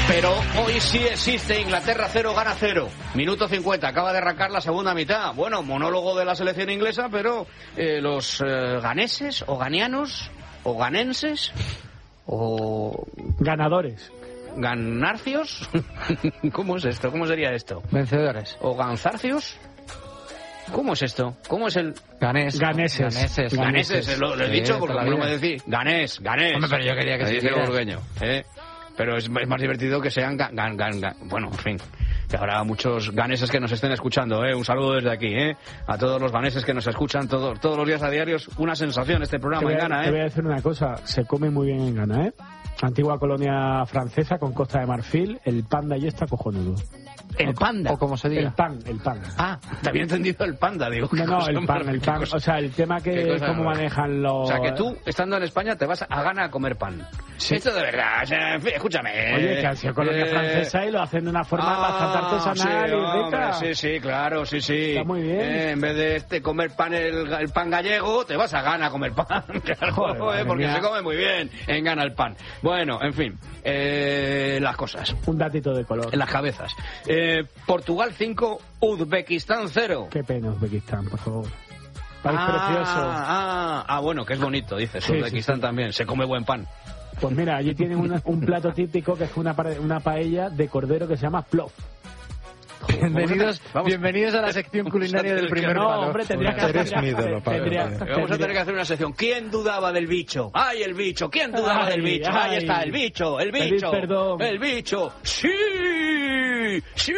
Pero hoy sí existe Inglaterra 0, gana 0. Minuto 50, acaba de arrancar la segunda mitad. Bueno, monólogo de la selección inglesa, pero los ganeses o ganianos o ganenses o... ganadores. ¿Ganarcios? ¿Cómo es esto? ¿Cómo sería esto? Vencedores. ¿O ganzarcios? ¿Cómo es esto? ¿Cómo es el...? Ganeses. Ganeses, lo he dicho porque no me decís. Ganés. Hombre, pero yo quería que se dice burgueño, Pero es más divertido que sean bueno, en fin, que habrá muchos ganeses que nos estén escuchando, Un saludo desde aquí, a todos los ganeses que nos escuchan todos los días a diarios. Una sensación este programa en Ghana, Te voy a decir una cosa, se come muy bien en Ghana, Antigua colonia francesa con Costa de Marfil, el panda allí está cojonudo. ¿El panda? O como se diga. El pan. Ah, te había entendido el panda, digo. No, el pan. O sea, el tema que cómo manejan los... O sea, que tú, estando en España, te vas a Ghana a comer pan. Sí. Esto de verdad, o sea, en fin, escúchame. Oye, que ha sido colonia francesa y lo hacen de una forma bastante artesanal y rica. Sí, claro, sí. Está muy bien. En vez de comer pan, el pan gallego, te vas a Ghana a comer pan. Claro, Joder, porque mía. se come muy bien en Ghana el pan. Bueno, en fin, las cosas. Un datito de color. En las cabezas. Portugal 5, Uzbekistán 0. Qué pena Uzbekistán, por favor. País precioso. Bueno, que es bonito, dices. Sí, Uzbekistán también, se come buen pan. Pues mira, allí tienen un plato típico que es una paella de cordero que se llama plov. Bienvenidos a la sección culinaria del primer palo. No, hombre, tendría que Eres mi ídolo, padre. Vamos a tener que hacer una sección. ¿Quién dudaba del bicho? ¡Ay, el bicho! ¿Quién dudaba del bicho? Ahí está, el bicho, el bicho. Perdón. El bicho. ¡Sí! ¡Sí!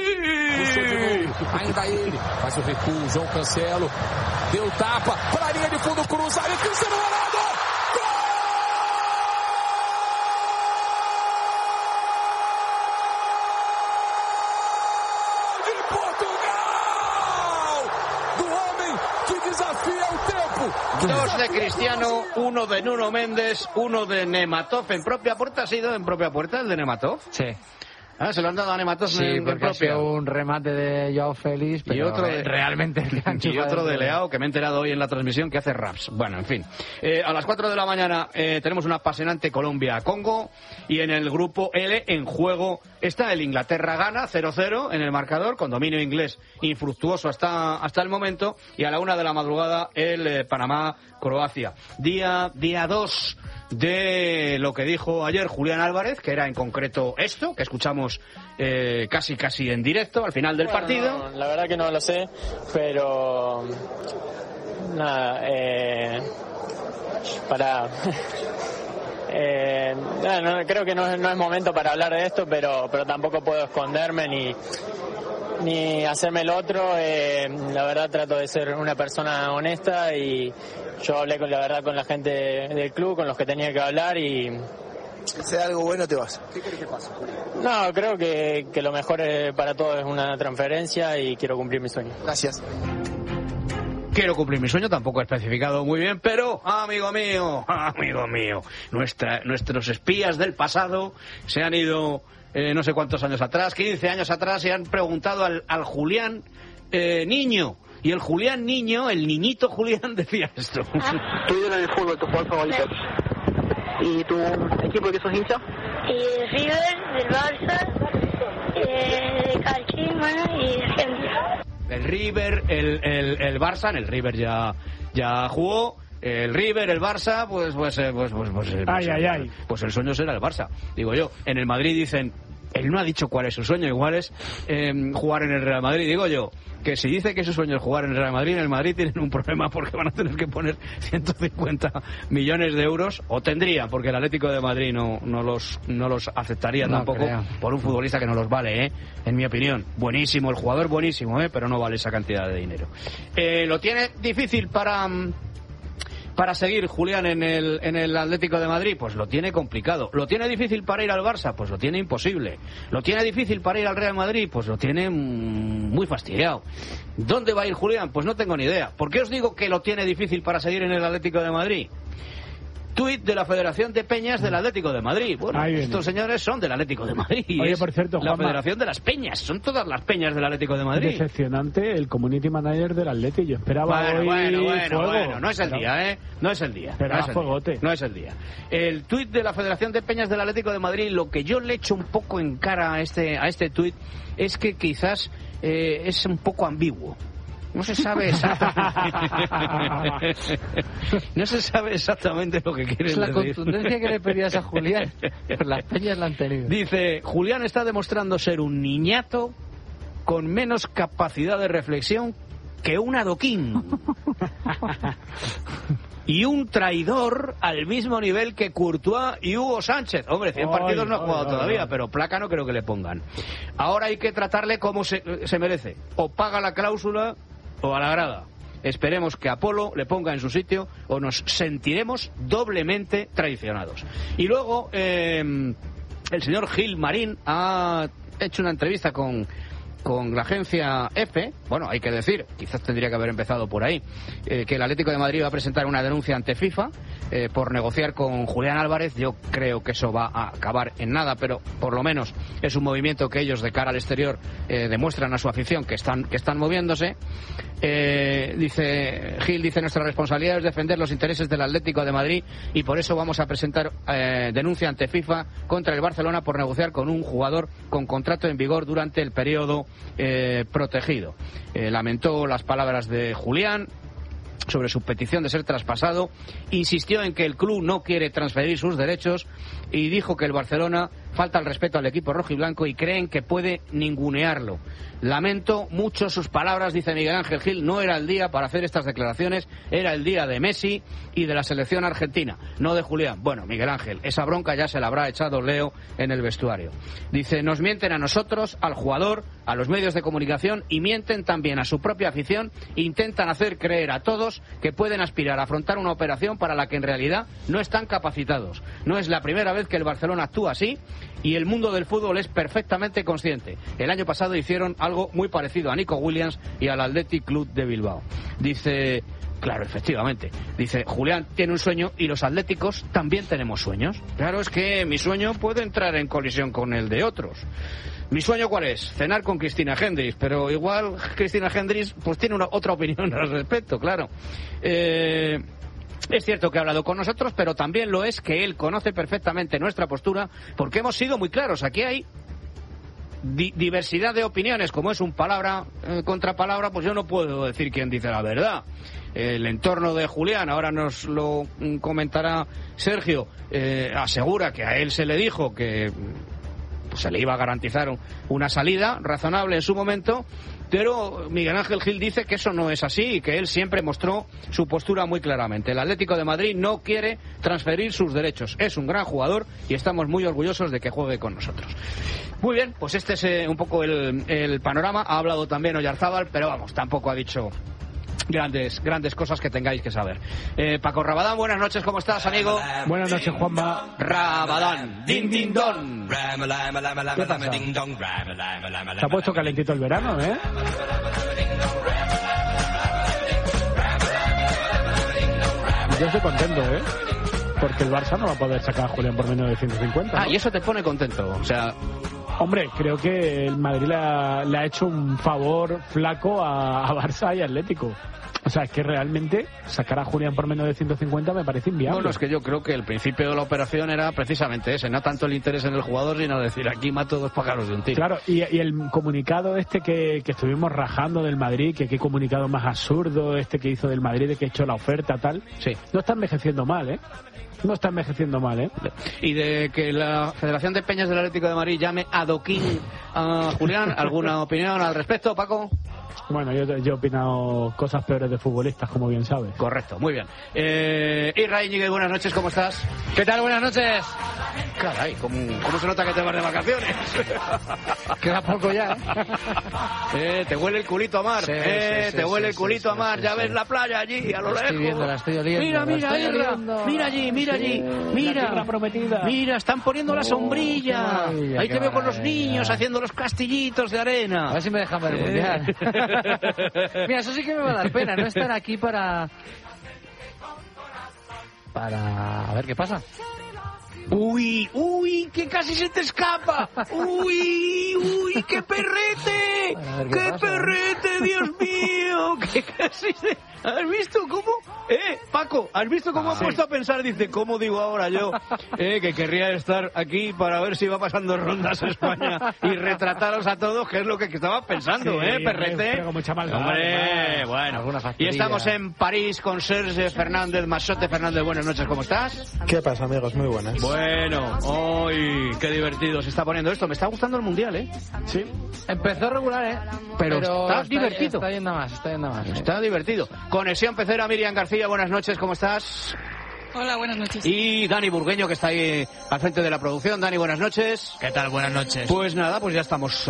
Ainda ele, faz o recuo, João Cancelo, deu tapa, para a linha de fundo, cruzado, e Cristiano Ronaldo! Gol de Portugal! Do homem que desafia o tempo! Dos de Cristiano, uno de Nuno Méndez, uno de Nematov. ¿En propia puerta ha sido en propia puerta el de Nematov? Sí. Ah, se lo han dado a Nematov en porque ha propia. sido un remate de Joao Félix, pero Y otro de, realmente y otro de Leao, que me he enterado hoy en la transmisión que hace raps. Bueno, en fin. A las 4 de la mañana tenemos una apasionante Colombia-Congo, y en el grupo L en juego está el Inglaterra-Ghana 0-0 en el marcador, con dominio inglés infructuoso hasta el momento, y a la 1 de la madrugada el Panamá-Croacia. Día 2 de lo que dijo ayer Julián Álvarez, que era en concreto esto, que escuchamos casi en directo al final del partido. No, la verdad que no lo sé, pero nada, creo que no es momento para hablar de esto, pero tampoco puedo esconderme ni hacerme el otro. La verdad trato de ser una persona honesta, y yo hablé con la gente del club, con los que tenía que hablar, y si sea algo bueno te vas. ¿Qué crees que pasa? No, creo que lo mejor para todos es una transferencia, y quiero cumplir mi sueño. Gracias. Quiero cumplir mi sueño, tampoco he especificado muy bien, pero, amigo mío, nuestros espías del pasado se han ido no sé cuántos años atrás, 15 años atrás, y han preguntado al Julián niño. Y el Julián niño, el niñito Julián, decía esto. Tu ídolo en el fútbol, tu jugador favorito. ¿Y tu equipo de que sos hincha? River, del Barça, de Calchín, y de Gente. El River, el Barça, en el River ya jugó. El River, el Barça, pues el sueño será el Barça, digo yo. En el Madrid dicen, él no ha dicho cuál es su sueño, igual es jugar en el Real Madrid. Digo yo que si dice que su sueño es jugar en el Real Madrid, en el Madrid tienen un problema, porque van a tener que poner 150 millones de euros, o tendrían, porque el Atlético de Madrid no los aceptaría tampoco, por un futbolista que no los vale, en mi opinión. Buenísimo, el jugador buenísimo, pero no vale esa cantidad de dinero. Lo tiene difícil para seguir Julián en el Atlético de Madrid, pues lo tiene complicado. ¿Lo tiene difícil para ir al Barça? Pues lo tiene imposible. ¿Lo tiene difícil para ir al Real Madrid? Pues lo tiene muy fastidiado. ¿Dónde va a ir Julián? Pues no tengo ni idea. ¿Por qué os digo que lo tiene difícil para seguir en el Atlético de Madrid? Tuit de la Federación de Peñas del Atlético de Madrid. Bueno, estos señores son del Atlético de Madrid. Oye, por cierto, la Juanma, Federación de las Peñas. Son todas las peñas del Atlético de Madrid. Decepcionante el community manager del Atlético. Yo esperaba Bueno, no es el día, ¿eh? No es el día. No es el día. El tuit de la Federación de Peñas del Atlético de Madrid, lo que yo le echo un poco en cara a este tuit es que quizás es un poco ambiguo. No se sabe exactamente lo que quieren decir. Es la contundencia que le pedías a Julián. Pero las peñas la han tenido. Dice, Julián está demostrando ser un niñato con menos capacidad de reflexión que un adoquín. Y un traidor al mismo nivel que Courtois y Hugo Sánchez. Hombre, 100 partidos no ha jugado todavía, pero placa no creo que le pongan. Ahora hay que tratarle como se merece. O paga la cláusula o a la grada. Esperemos que Apolo le ponga en su sitio o nos sentiremos doblemente traicionados. Y luego el señor Gil Marín ha hecho una entrevista con la agencia EFE. Bueno, hay que decir, quizás tendría que haber empezado por ahí, que el Atlético de Madrid va a presentar una denuncia ante FIFA por negociar con Julián Álvarez. Yo creo que eso va a acabar en nada, pero por lo menos es un movimiento que ellos de cara al exterior demuestran a su afición que están moviéndose. Gil dice, nuestra responsabilidad es defender los intereses del Atlético de Madrid y por eso vamos a presentar denuncia ante FIFA contra el Barcelona por negociar con un jugador con contrato en vigor durante el periodo protegido. Lamentó las palabras de Julián sobre su petición de ser traspasado, insistió en que el club no quiere transferir sus derechos y dijo que el Barcelona falta el respeto al equipo rojiblanco y creen que puede ningunearlo. Lamento mucho sus palabras, dice Miguel Ángel Gil, no era el día para hacer estas declaraciones, era el día de Messi y de la selección argentina, no de Julián. Bueno, Miguel Ángel, esa bronca ya se la habrá echado Leo en el vestuario. Dice, nos mienten a nosotros, al jugador, a los medios de comunicación y mienten también a su propia afición, intentan hacer creer a todos que pueden aspirar a afrontar una operación para la que en realidad no están capacitados. No es la primera vez que el Barcelona actúa así y el mundo del fútbol es perfectamente consciente. El año pasado hicieron algo muy parecido a Nico Williams y al Athletic Club de Bilbao. Dice, claro, efectivamente, dice, Julián tiene un sueño y los atléticos también tenemos sueños. Claro, es que mi sueño puede entrar en colisión con el de otros. ¿Mi sueño cuál es? Cenar con Cristina Hendricks, pero igual Cristina Hendricks pues tiene otra opinión al respecto, claro. Es cierto que ha hablado con nosotros, pero también lo es que él conoce perfectamente nuestra postura, porque hemos sido muy claros. Aquí hay diversidad de opiniones, como es un palabra contra palabra, pues yo no puedo decir quién dice la verdad. El entorno de Julián, ahora nos lo comentará Sergio, asegura que a él se le dijo que se le iba a garantizar una salida razonable en su momento, pero Miguel Ángel Gil dice que eso no es así y que él siempre mostró su postura muy claramente. El Atlético de Madrid no quiere transferir sus derechos, es un gran jugador y estamos muy orgullosos de que juegue con nosotros. Muy bien, pues este es un poco el panorama. Ha hablado también Oyarzábal, pero vamos, tampoco ha dicho grandes cosas que tengáis que saber. Paco Rabadán, buenas noches, ¿cómo estás, amigo? Buenas noches, Juanma. Rabadán, din din don. ¿Qué pasa? Se ha puesto calentito el verano, ¿eh? Yo estoy contento, ¿eh? Porque el Barça no va a poder sacar a Julián por menos de 150. ¿no? Y eso te pone contento, o sea... Hombre, creo que el Madrid le ha hecho un favor flaco a Barça y Atlético. O sea, es que realmente sacar a Julián por menos de 150 me parece inviable. Bueno, es que yo creo que el principio de la operación era precisamente ese, no tanto el interés en el jugador, sino decir, aquí mato dos pájaros de un tiro. Claro, y el comunicado que estuvimos rajando del Madrid, que qué comunicado más absurdo que hizo del Madrid, de que ha hecho la oferta, tal, sí. No está envejeciendo mal, ¿eh? No está envejeciendo mal, ¿eh? Y de que la Federación de Peñas del Atlético de Madrid llame adoquín a Julián, ¿alguna opinión al respecto, Paco? Bueno, yo he opinado cosas peores de futbolistas, como bien sabes. Correcto, muy bien. Isra Íñiguez, buenas noches, ¿cómo estás? ¿Qué tal? Buenas noches. Caray, ¿cómo se nota que te vas de vacaciones? Queda poco ya, ¿eh? Te huele el culito a mar. Sí, te huele el culito a mar. Ya ves la playa allí, a lo lejos. La estoy oliendo. Mira, Isra. Mira allí. Mira. La prometida. Mira, están poniendo la sombrilla. Ahí te veo con los niños haciendo los castillitos de arena. A ver si me dejan ver el mundial. Mira, eso sí que me va a dar pena, no estar aquí para para ver qué pasa. Uy, que casi se te escapa. Uy, qué perrete. Qué perrete, Dios mío. Que casi se... ¿Has visto cómo? Paco, ¿has visto cómo ha puesto a pensar? Dice, ¿cómo digo ahora yo que querría estar aquí para ver si va pasando rondas a España y retrataros a todos, que es lo que estaba pensando, perrete? Pero con mucha maldad, Hombre, bueno. Y estamos en París con Serge Fernández, Masote Fernández. Buenas noches, ¿cómo estás? ¿Qué pasa, amigos? Muy buenas. Bueno, hoy qué divertido se está poniendo esto. Me está gustando el Mundial, Sí. Empezó regular, Pero está divertido. Está yendo más. Está divertido. Conexión Pecera, Miriam García, buenas noches, ¿cómo estás? Hola, buenas noches. Y Dani Burgueño, que está ahí al frente de la producción. Dani, buenas noches. ¿Qué tal? Buenas noches. Pues nada, pues ya estamos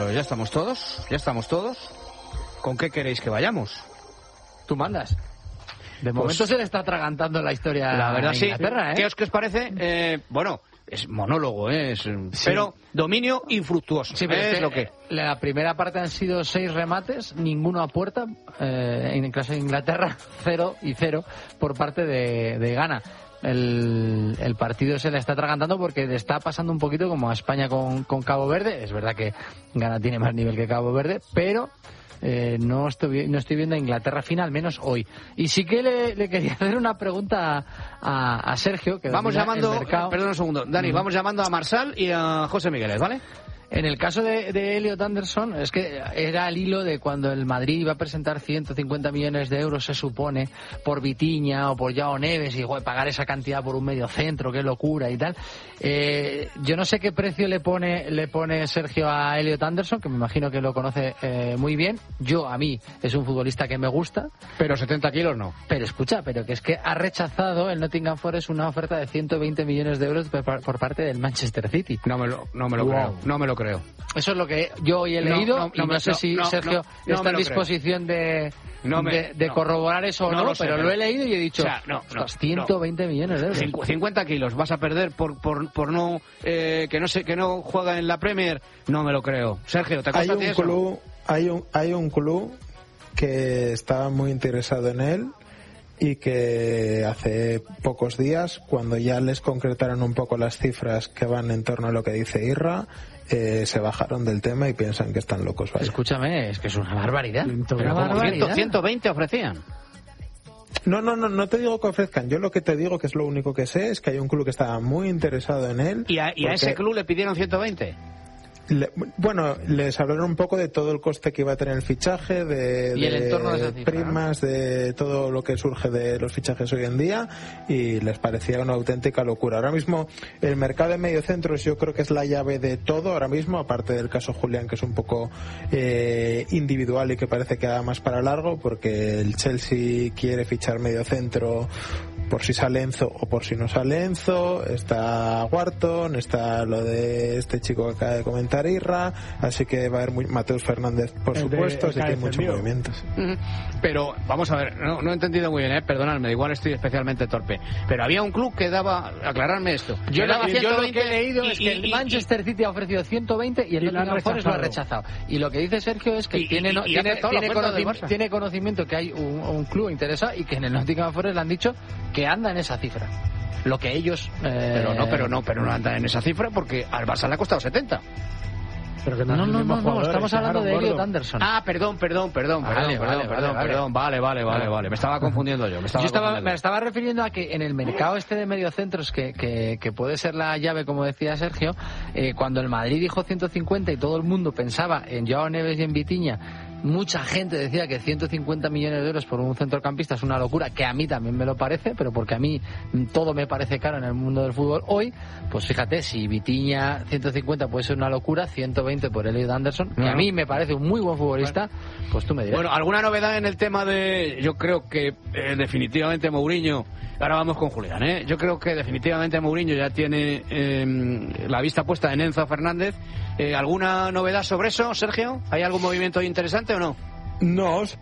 todos. ¿Con qué queréis que vayamos? Tú mandas. De momento se le está atragantando la historia. La verdad, sí. ¿Qué os parece? Bueno, es monólogo, pero dominio infructuoso. Sí, pero es lo que... La primera parte han sido 6 remates, ninguno a puerta. En el caso de Inglaterra, 0 y 0 por parte de Ghana. El partido se le está atragantando porque le está pasando un poquito como a España con Cabo Verde. Es verdad que Ghana tiene más nivel que Cabo Verde, pero... no estoy viendo a Inglaterra fina, al menos hoy. Y sí que le quería hacer una pregunta a Sergio, que vamos llamando, perdón un segundo, Dani, vamos llamando a Marsal y a José Migueles, ¿vale? En el caso de Elliot Anderson, es que era el hilo de cuando el Madrid iba a presentar 150 millones de euros, se supone, por Vitinha o por Joao Neves, y pagar esa cantidad por un medio centro, qué locura y tal. Yo no sé qué precio le pone Sergio a Elliot Anderson, que me imagino que lo conoce muy bien. A mí es un futbolista que me gusta. Pero 70 kilos no. Pero escucha, pero que es que ha rechazado el Nottingham Forest una oferta de 120 millones de euros por parte del Manchester City. No me lo creo. Eso es lo que yo hoy he leído y no sé si Sergio está en disposición de corroborar eso o no, pero lo he leído y he dicho, 120 millones de euros. 50 kilos vas a perder por no que no juega en la Premier, no me lo creo. Sergio, ¿te consta eso? Hay un club que está muy interesado en él y que hace pocos días, cuando ya les concretaron un poco las cifras que van en torno a lo que dice Irra, se bajaron del tema y piensan que están locos. Vaya. Escúchame, es que es una barbaridad. Pero como 120 ofrecían. No te digo que ofrezcan. Yo lo que te digo, que es lo único que sé, es que hay un club que estaba muy interesado en él. ¿Y a ese club le pidieron 120? Les hablaron un poco de todo el coste que iba a tener el fichaje, de el entorno de esa cifra, primas, ¿no? De todo lo que surge de los fichajes hoy en día, y les parecía una auténtica locura. Ahora mismo el mercado de mediocentros yo creo que es la llave de todo ahora mismo, aparte del caso Julián, que es un poco individual y que parece que da más para largo, porque el Chelsea quiere fichar mediocentro por si sale Enzo o por si no sale Enzo. Está Wharton, está lo de este chico que acaba de comentar Irra, así que va a haber Mateus Fernández, por supuesto, así que hay muchos movimientos. Pero vamos a ver, no he entendido muy bien, perdonadme, igual estoy especialmente torpe, pero había un club que daba, aclararme esto, yo lo que he leído es que el Manchester City ha ofrecido 120 y el Nottingham Forest lo ha rechazado. Y lo que dice Sergio es que tiene conocimiento que hay un club interesado y que en el Nottingham Forest le han dicho que anda en esa cifra. Lo que ellos... Pero no anda en esa cifra porque al Barça le ha costado 70. Pero que no, estamos hablando de Elliot Anderson. Ah, perdón. Vale. Me estaba confundiendo yo. Me estaba refiriendo a que en el mercado este de mediocentros, que puede ser la llave, como decía Sergio, cuando el Madrid dijo 150 y todo el mundo pensaba en Joao Neves y en Vitinha, mucha gente decía que 150 millones de euros por un centrocampista es una locura, que a mí también me lo parece, pero porque a mí todo me parece caro en el mundo del fútbol hoy. Pues fíjate, si Vitinha 150 puede ser una locura, 120 por Elliot Anderson, que a mí me parece un muy buen futbolista, pues tú me dirás. Bueno, ¿alguna novedad en el tema de...? Yo creo que definitivamente Mourinho... Ahora vamos con Julián, Yo creo que definitivamente Mourinho ya tiene la vista puesta en Enzo Fernández. ¿Alguna novedad sobre eso, Sergio? ¿Hay algún movimiento interesante o no? No,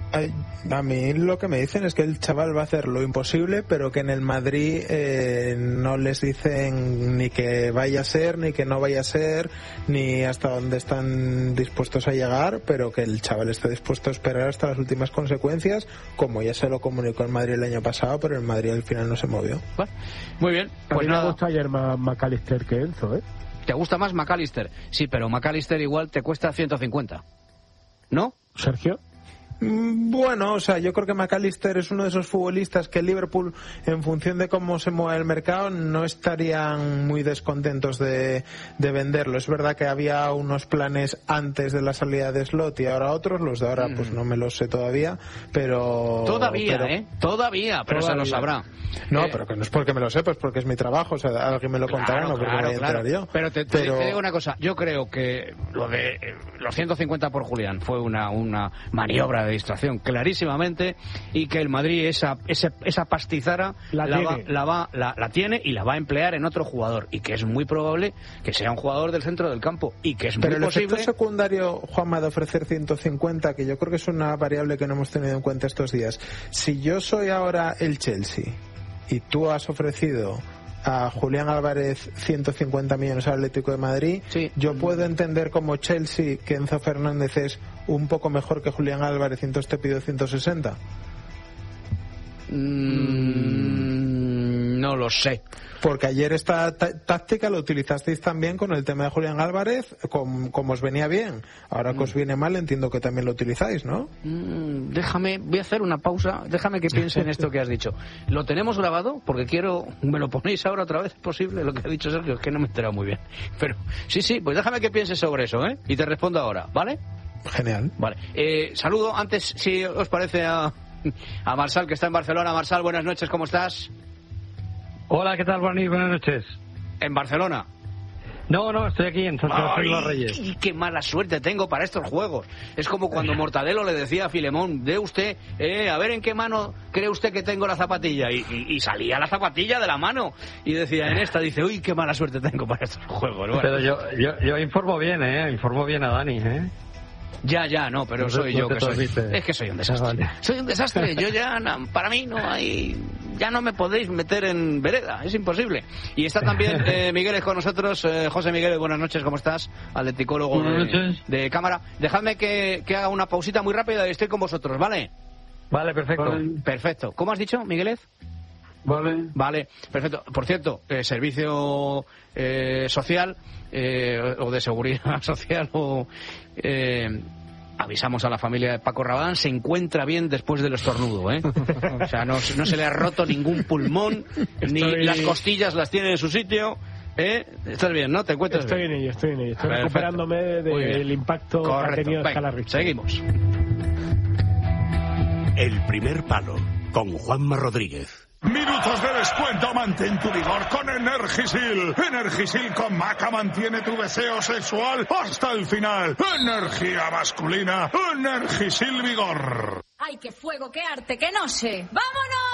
A mí lo que me dicen es que el chaval va a hacer lo imposible, pero que en el Madrid no les dicen ni que vaya a ser, ni que no vaya a ser, ni hasta dónde están dispuestos a llegar, pero que el chaval está dispuesto a esperar hasta las últimas consecuencias, como ya se lo comunicó el Madrid el año pasado, pero el Madrid al final no se movió. Bueno, muy bien. Pues a mí me gusta ayer más McAllister que Enzo, ¿eh? ¿Te gusta más McAllister? Sí, pero McAllister igual te cuesta 150, ¿no? Sergio. Bueno, o sea, yo creo que McAllister es uno de esos futbolistas que Liverpool, en función de cómo se mueve el mercado, no estarían muy descontentos de venderlo. Es verdad que había unos planes antes de la salida de Slot y ahora otros, los de ahora pues no me los sé todavía, pero... Todavía, pero se lo sabrá. No, pero que no es porque me lo sepa, es porque es mi trabajo, o sea, alguien me lo contará, no porque me voy a enterar yo. Pero te digo una cosa, yo creo que lo de los 150 por Julián fue una maniobra de distracción clarísimamente, y que el Madrid esa pastizara la tiene y la va a emplear en otro jugador, y que es muy probable que sea un jugador del centro del campo, y que es muy posible. Pero el efecto secundario, Juanma, de ofrecer 150, que yo creo que es una variable que no hemos tenido en cuenta estos días. Si yo soy ahora el Chelsea y tú has ofrecido a Julián Álvarez 150 millones al Atlético de Madrid, sí, yo puedo entender como Chelsea que Enzo Fernández es un poco mejor que Julián Álvarez y entonces te pido 160. No lo sé. Porque ayer esta táctica lo utilizasteis también con el tema de Julián Álvarez, como os venía bien. Ahora que os viene mal, entiendo que también lo utilizáis, ¿no? Voy a hacer una pausa, déjame que piense en esto que has dicho. ¿Lo tenemos grabado? Porque ¿me lo ponéis ahora otra vez? ¿Es posible lo que ha dicho Sergio? Es que no me he enterado muy bien. Pero sí, pues déjame que piense sobre eso, ¿eh? Y te respondo ahora, ¿vale? Genial. Vale. Saludo antes, si os parece, a Marsal, que está en Barcelona. Marsal, buenas noches, ¿cómo estás? Hola, ¿qué tal, Juaní? Buenas noches. ¿En Barcelona? No, estoy aquí en Santiago de los Reyes. ¡Qué mala suerte tengo para estos juegos! Es como cuando Mortadelo le decía a Filemón, de usted, a ver en qué mano cree usted que tengo la zapatilla. Y salía la zapatilla de la mano. Y decía, en esta, dice, uy, qué mala suerte tengo para estos juegos. Bueno. Pero yo informo bien, informo bien a Dani, Ya, no, pero soy yo que soy. Es que soy un desastre. Vale. Soy un desastre. Yo para mí no hay. Ya no me podéis meter en vereda, es imposible. Y está también Miguel con nosotros. José Miguel, buenas noches, ¿cómo estás? Atleticólogo de cámara. Dejadme que haga una pausita muy rápida y estoy con vosotros, ¿vale? Vale, perfecto. Vale. Perfecto. ¿Cómo has dicho, Miguelez? Vale, perfecto. Por cierto, servicio social o de seguridad social avisamos a la familia de Paco Rabanne, se encuentra bien después del estornudo, O sea, no se le ha roto ningún pulmón, ni las costillas las tiene en su sitio, ¿Estás bien, no? ¿Te encuentras bien? Estoy en ello. Estoy recuperándome del impacto que ha tenido Escala Richter. Seguimos. El primer palo, con Juanma Rodríguez. Minutos de descuento, mantén tu vigor con Energisil. Energisil con Maca mantiene tu deseo sexual hasta el final. Energía masculina, Energisil Vigor. ¡Ay, qué fuego, qué arte, qué no sé! ¡Vámonos!